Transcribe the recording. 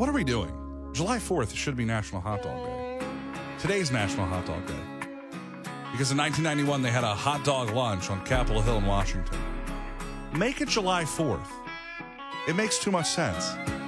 What are we doing? July 4th should be National Hot Dog Day. Today's National Hot Dog Day. Because in 1991, they had a hot dog lunch on Capitol Hill in Washington. Make it July 4th. It makes too much sense.